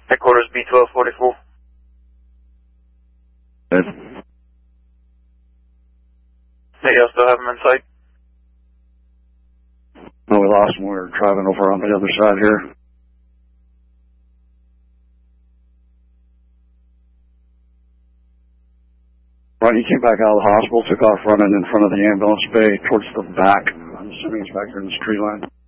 Headquarters B1244. Good. Hey, y'all still have him in sight? No, we lost him. We were driving over on the other side here. Right, he came back out of the hospital, took off running in front of the ambulance bay towards the back. I'm assuming he's back here in this tree line.